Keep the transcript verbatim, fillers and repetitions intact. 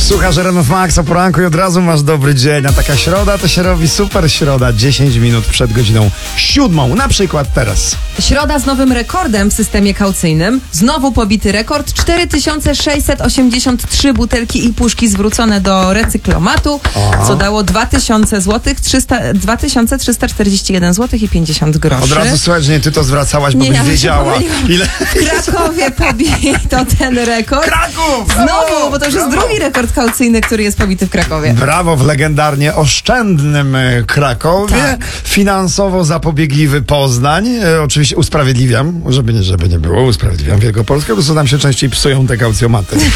Słuchasz R M F Max o poranku i od razu masz dobry dzień. A taka środa to się robi super środa. dziesięć minut przed godziną siódmą. Na przykład teraz. Środa z nowym rekordem w systemie kaucyjnym. Znowu pobity rekord. cztery tysiące sześćset osiemdziesiąt trzy butelki i puszki zwrócone do recyklomatu, Aha. co dało dwa tysiące złotych, dwa tysiące trzysta czterdzieści jeden złotych i pięćdziesiąt groszy. Od razu słuchaj, że nie ty to zwracałaś, bo Nie, byś ja się wiedziała. pomyliłam. Ile... W Krakowie pobito ten rekord. Kraków! Znowu, bo to już jest Brawo! drugi rekord kaucyjny, który jest pobity w Krakowie. Brawo, w legendarnie oszczędnym e, Krakowie. Tak. Finansowo zapobiegliwy Poznań. E, oczywiście usprawiedliwiam, żeby nie, żeby nie było, usprawiedliwiam Wielkopolskę, bo co nam się częściej psują te kaucjomaty.